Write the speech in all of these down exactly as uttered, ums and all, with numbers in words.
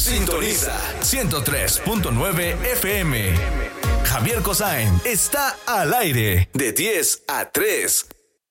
Sintoniza ciento tres punto nueve F M. Javier Cosain está al aire de diez a tres.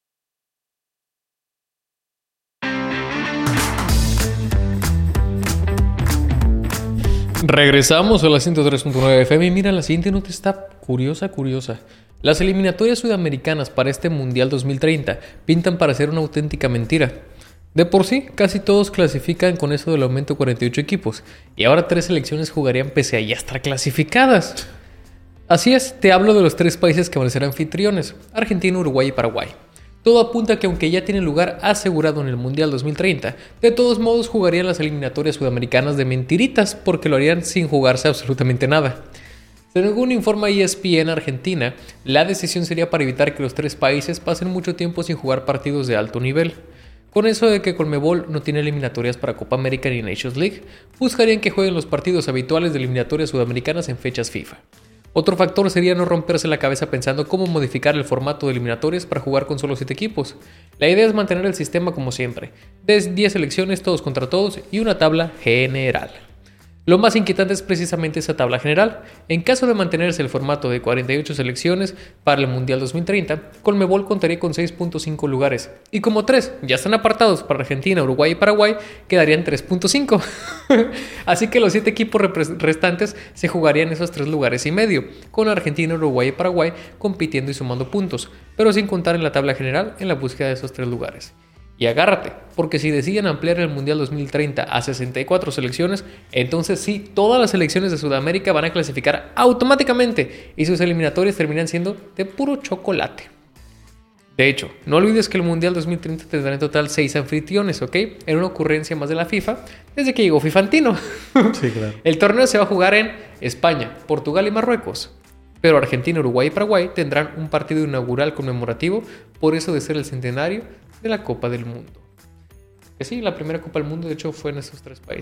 Regresamos a la ciento tres punto nueve F M y mira, la siguiente nota está curiosa, curiosa. Las eliminatorias sudamericanas para este Mundial dos mil treinta pintan para ser una auténtica mentira. De por sí, casi todos clasifican con eso del aumento de cuarenta y ocho equipos, y ahora tres selecciones jugarían pese a ya estar clasificadas. Así es, te hablo de los tres países que van a ser anfitriones, Argentina, Uruguay y Paraguay. Todo apunta a que aunque ya tienen lugar asegurado en el Mundial dos mil treinta, de todos modos jugarían las eliminatorias sudamericanas de mentiritas porque lo harían sin jugarse absolutamente nada. Según informa E S P N Argentina, la decisión sería para evitar que los tres países pasen mucho tiempo sin jugar partidos de alto nivel. Con eso de que Conmebol no tiene eliminatorias para Copa América ni Nations League, buscarían que jueguen los partidos habituales de eliminatorias sudamericanas en fechas FIFA. Otro factor sería no romperse la cabeza pensando cómo modificar el formato de eliminatorias para jugar con solo siete equipos. La idea es mantener el sistema como siempre, de diez selecciones todos contra todos y una tabla general. Lo más inquietante es precisamente esa tabla general. En caso de mantenerse el formato de cuarenta y ocho selecciones para el Mundial dos mil treinta, Conmebol contaría con seis punto cinco lugares. Y como tres ya están apartados para Argentina, Uruguay y Paraguay, quedarían tres punto cinco. Así que los siete equipos restantes se jugarían esos tres lugares y medio, con Argentina, Uruguay y Paraguay compitiendo y sumando puntos, pero sin contar en la tabla general en la búsqueda de esos tres lugares. Y agárrate, porque si deciden ampliar el Mundial dos mil treinta a sesenta y cuatro selecciones, entonces sí, todas las selecciones de Sudamérica van a clasificar automáticamente y sus eliminatorias terminan siendo de puro chocolate. De hecho, no olvides que el Mundial dos mil treinta tendrá en total seis anfitriones, ¿ok? En una ocurrencia más de la FIFA desde que llegó Fifantino. Sí, claro. El torneo se va a jugar en España, Portugal y Marruecos. Pero Argentina, Uruguay y Paraguay tendrán un partido inaugural conmemorativo por eso de ser el centenario de la Copa del Mundo. Que sí, la primera Copa del Mundo de hecho fue en esos tres países.